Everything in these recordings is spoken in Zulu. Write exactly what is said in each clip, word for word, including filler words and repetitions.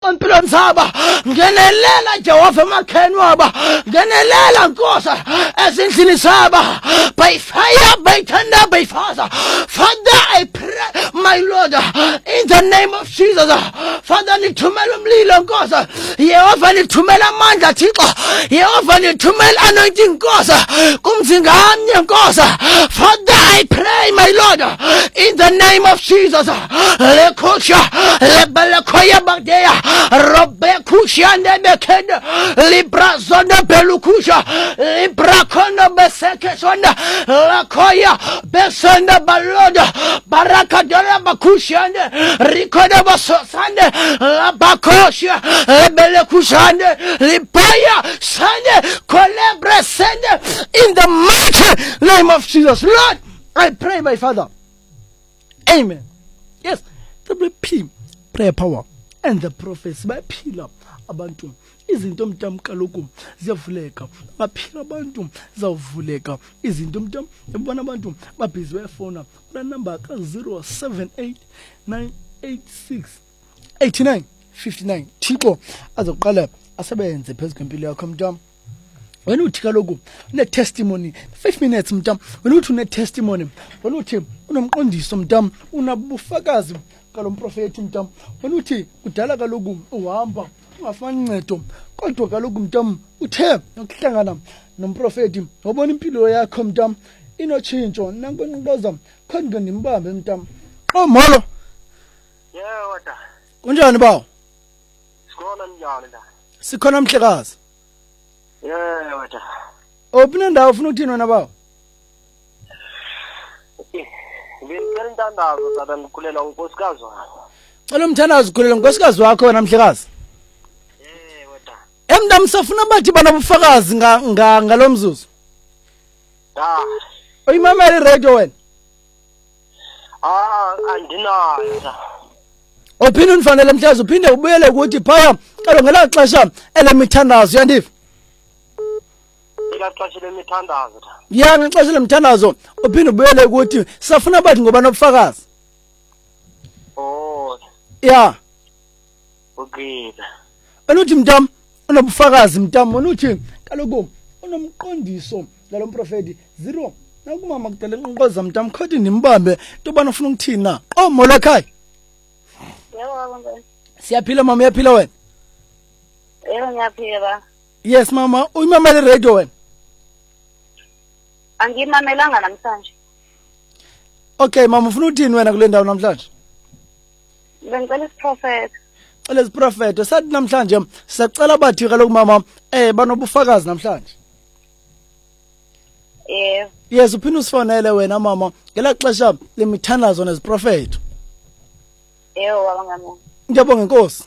empilweni zabo. Ngenelela Jehova emakheni wabo. Ngenelela Nkosi ezindlini zabo. By fire, by thunder, by fire. Father, I pray, my Lord, in the name of Jesus. Father, nithumela umlilo Nkosi. Yehova nithumela amandla Thixo. Yehova nithumela anointing Nkosi. Kumzinganye Nkosi. Father, I pray, my Lord, in the name of Jesus. Lekusha, lebelekoya bagdeya, robekusha nebekende, libra zonda belukusha, libra kono beseke zonda, lakoya besenda baloda, barakadora bakushande, rikoda basosande, labakosha, lebelekushande, libaya sande, kolebre sende, in the mighty name of Jesus. Lord, I pray, my Father. Amen. Yes, the P, prayer power, and the prophets by pillar abantu. Izinto mtam kaloku ziyavuleka. Baphila abantu zawuvuleka. Izinto mtam yabona abantu babhizi bayafona. Una number ka zero seven eight nine eight six eight nine five nine. Thixo azoqala asebenze phezu kwempilo yakho mtam. When uthi kaloku une testimony five minutes mtam, when uthi une testimony, when uthi unomqondiso mtam, unabufakazi kalo mprofeti mtam, when uthi kudala kaloku uhamba ungafani ncedo, kodwa kaloku mtam uthe ukuhlangana nomprofeti wabona impilo yakho mtam inotshintsho nankonqoza khona nimbambe mtam. Oh molo. Yeah, wata. Kunjani bawo? Sikhona njani la? Sikhona mhlekazi. Yeah, wata. Opina ndawo ufuna ukuthini wena bawo? Ngicela intandazo tata ngikhulela unkosikazi wakho. Cela umthandazo ukhulela unkosikazi wakho wena mhlekazi. Eh wata. Emntam safuna bathi bana bufakazi nga nga ngalomzuzu. Ah. Uyimamela iradio wena? Ah, andinayo ta. Ophinde unifanele mhlazi uphinde ubuyele ukuthi phaya kalo ngela xesha elemithandazo yandiva. Ikaxesha lemithandazo ta. Ya ngixesha lemithandazo uphinde ubuyele ukuthi safuna bathi ngoba nobufakazi. Oh. Ya. Okay. Unuthi mntam unobufakazi mntam unuthi kaloku unomqondiso ngalo mprofeti zero nakumama kudala nqoza mntam khodi nimbambe tobana ufuna ukuthini na. Oh molo ekhaya. Yebo baba. Siyaphila mama, uyaphila wena? Yebo ngiyaphila. Yes mama, uyimamela iradio wena? Angimamelanga namhlanje. Okay mama, ufuna ukuthini wena kule ndawo namhlanje? Bengicela isiprophet. Cela isiprophet sathi namhlanje sicela bathi kaloku mama eh banobufakazi namhlanje. Yes. Yes, uphinde usifonele wena mama ngela xesha lemithandazo neziprophet. Yebo baba ngami. Ngiyabonga Nkosi.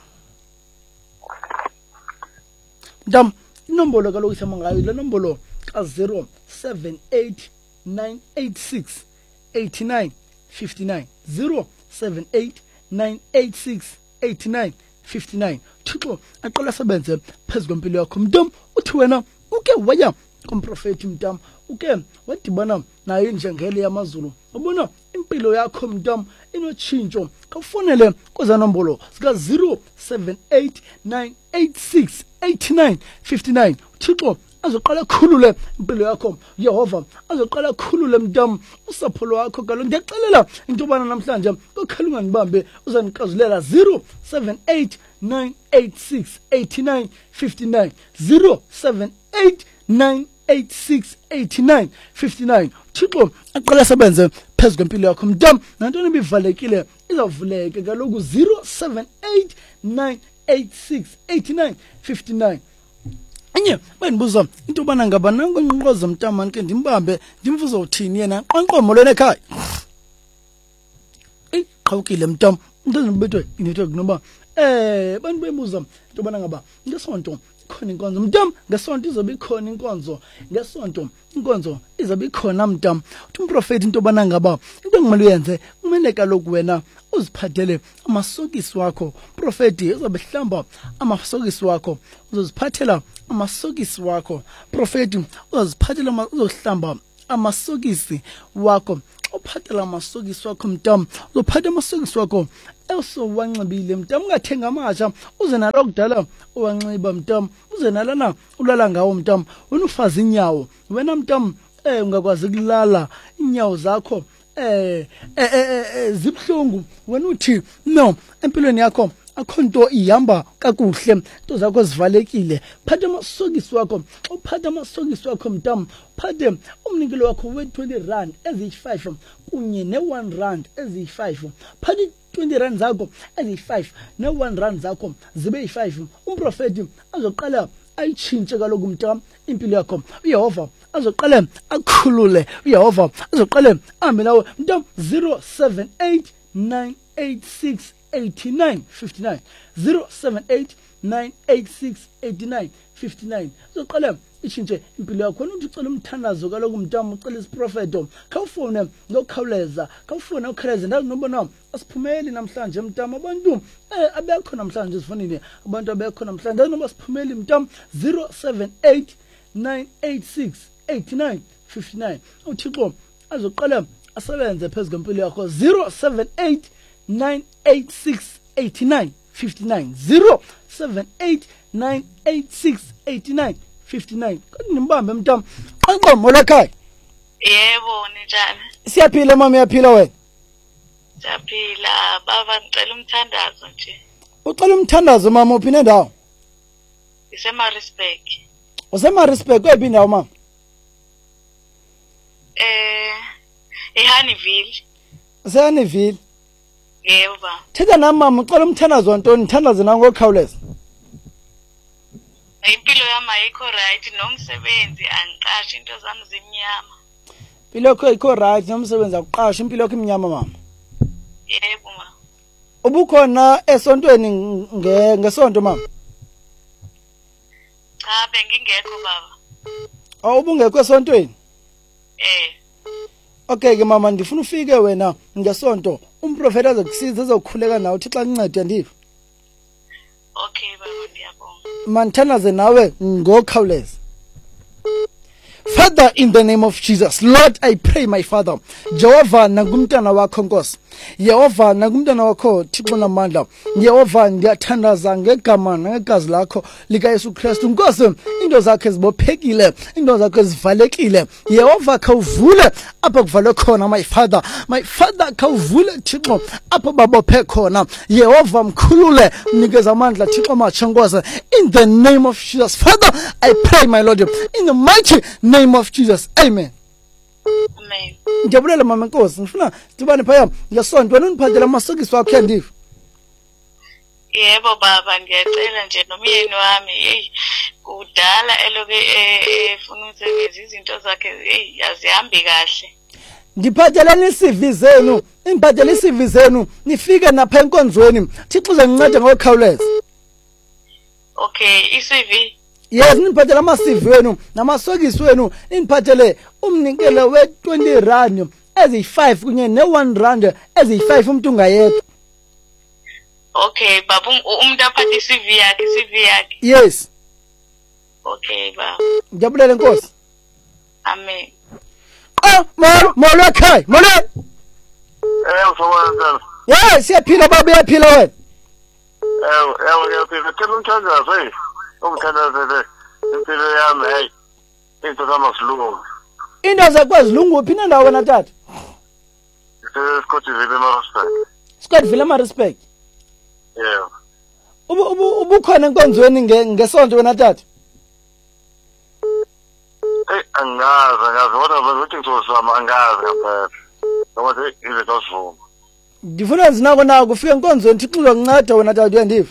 Ndam inombolo kaloku isama ngayo le nombolo ka zero seven eight nine eight six eight nine five nine zero seven eight nine eight six eight nine five nine. Thixo aqala sebenze phezu kwempilo yakho mntam. Uthi wena uke waya kumprofeti mntam, uke wadibana naye njengele yamazulu. Ubona impilo yakho mntam inotshintsho. Kafonele koza nombolo sika zero seven eight nine eight six eight nine five nine. Thixo azoqala khulule impilo yakho. Yehova azoqala khulule mntam usapho lwakho. Kalo ndiyaxelela into bana namhlanje kokhala ungandibambe uzanikazulela zero seven eight nine eight six eight nine five nine zero seven eight nine eight six eight nine five nine. Thixo aqala sebenze phezu kwempilo yakho mntam. Nantoni bivalekile izavuleke kaloku zero seven eight nine eight six eight nine five nine. Enye bendibuza into bana ngaba nangonqoza mntamani ke ndimbambe ndimvuza uthini yena qanqomo lona ekhaya. Eh qhawukile mntam ndizibethwe inetwork noba eh bantu bebuza into bana ngaba ngesonto khona inkonzo mntam, ngesonto izobe ikhona inkonzo, ngesonto inkonzo izobe ikhona mntam. Uthi umprofeti into bana ngaba into engimele uyenze kumele kaloku wena uziphathele amasokisi wakho. Profeti uzobe hlamba amasokisi wakho, uzoziphathela amasokisi wakho. Profeti uzoziphathela uzohlamba amasokisi wakho. uphathela amasokisi wakho mntam, uzophatha amasokisi wakho esowanxibile mntam, ungathenga amasha, uze nalo kudala uwanxiba mntam, uze nalana ulala ngawo mntam, wena ufazi inyawo, wena mntam eh ungakwazi kulala inyawo zakho eh eh zibhlungu, wena uthi no empilweni yakho akho nto ihamba kakuhle, into zakho zivalekile, phatha amasokisi wakho, uphatha amasokisi wakho mntam, phathe umnikelo wakho we twenty rand eziyi-five kunye ne-one rand eziyi-five, phatha twenty rand zakho eziyi-five ne-one rand zakho zibe yi-five, umprofeti azoqala ayitshintshe kaloku mntam impilo yakho, uyehova azoqala akhulule, uyehova azoqala ahambe nawe mntam. Zero seven eight nine eight six eighty-nine fifty-nine, zero seven eight nine eight six eighty-nine fifty-nine. Uzoqala ishintshe impilo yakho. Uthi ucela umthandazo kaloku mntam, ucela isiprofeto, khawufone ngokukhawuleza, khawufone ukhawuleza. Ndazi nobona asiphumeli namhlanje mntam, abantu eh abekho namhlanje sifonini, abantu abekho namhlanje, ndazi noba siphumeli mntam. Zero seven eight nine eight six eighty-nine fifty-nine. uThixo azoqala asebenze phezu kwempilo yakho. Zero seven eight nine eight six eighty-nine fifty-nine, zero seven eight nine eight six eighty-nine fifty-nine. Kanti nimbambe mntam, anqomo lakhaya. Yebo njani? Siyaphila mama, uyaphila wena? Siyaphila baba, ngicela umthandazo nje. Ucela umthandazo mama, uphi nendawo? IseMaritzburg. UseMaritzburg, kwephi indawo mama? Eh, eHoneyville. UseHoneyville. Yebo ba. Thetha nami mama, ucela umthandazo wantoni? Thandaze nango ngokukhawuleza. Impilo yami ayikho right, nomsebenzi angiqashi, into zami zimnyama. Impilo yakho ayikho right, nomsebenzi akuqasha, impilo yakho imnyama mama. Yebo ma. Ubukhona esontweni nge ngesonto mama? Cha, bengingekho baba. Awu ubungekho esontweni? Eh. Okay ke mama, ndifuna ufike wena ngesonto, umprofeti azokusiza, azokukhuleka nawe, uthi xa kuncede ndive. Okay baba, ngiyabonga. Manthanaze nawe ngokukhawuleza. Father, in the name of Jesus, Lord, I pray, my Father, Jehovah nangumntana wakho Nkosi, Yehova nangumntana wakho Thixo namandla, Yehova ndiyathandaza ngegama nangegazi lakho lika Yesu Kristu Nkosi, into zakhe zibophekile, into zakhe zivalekile, Yehova khawuvule apha kuvalwe khona, my Father, my Father khawuvule Thixo apha babophe khona, Yehova mkhulule, mnikeza amandla Thixo matsha Nkosi, in the name of Jesus. Father, I pray, my Lord, in the mighty name of Jesus. Amen. Amen. Ngiyabulela mama Nkosi, ngifuna sibane phaya ngesonto, wena uniphathele amasokisi wakho endive. Yebo baba, ngiyacela nje nomyeni wami, hey, kudala eloke efuna umsebenzi, izinto zakhe hey azihambi kahle. Ngiphatheleni I V zenu, imphathele I V zenu, nifike napha enkonzweni, Thixo uzengincede ngokukhawuleza. Okay, I-C V. Yes, niphathele ama-C V wenu namasokisi wenu, niphathele umnikelo we twenty rand eziyi-five kunye ne-one rand eziyi-five umuntu ungayedwa. Okay baba, umuntu aphathe I-C V yakhe, I-C V yakhe. Yes. Okay baba. Ngiyabulela Nkosi. Amen. Ah, molo, molo ekhaya, molo. Eh usowenza. Yeah, siyaphila baba, uyaphila wena? Eh, eh uyaphila. Cela umthandazo hey. Umthandazo impilo yami hey. Into zamasilungu. Into zakwazilungu uphi nendawo wena tata? Scottville eMaritzburg. Scottville eMaritzburg. Yeah. Ubu ubu ubukhona enkonzweni ngesonto wena tata? Eh angazi, angazi kodwa bazothi ngizozama angazi ngempela. Ngoba izinto zivuma. Ndifuna zinako nawo kufika enkonzweni Thixo uzokunceda wena tata, uyandiva?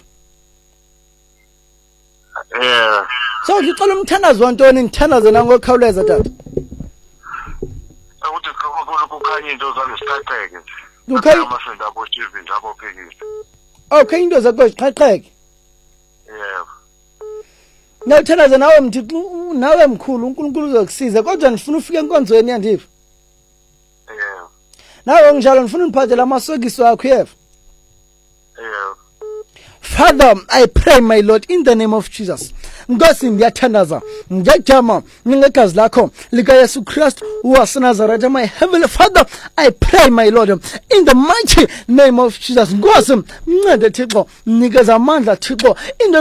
Yeah. So ngicela umthandazo wantoni, ngithandaze nangokukhawuleza tata? Ukuthi kukhulu kukhanya into zami siqaqeke nje. Kukhanya amasenda abo Steve njalo phekile. Okay, into zakho ziqhaqheke. Yeah. Nawuthandaze nawe mthixo, nawe mkhulu, uNkulunkulu uzokusiza, kodwa ndifuna ufike enkonzweni yandiva? Yeah. Nawe nginjalo ndifuna uniphathele amasokisi wakho yeva? Yeah. Father, I pray, my Lord, in the name of Jesus. Nkosi ngiyathandaza ngiyajama ngegazi lakho lika Yesu Christ waseNazareth. My heavenly Father, I pray, my Lord, in the mighty name of Jesus. Nkosi mncede Thixo, nikeza amandla Thixo, in the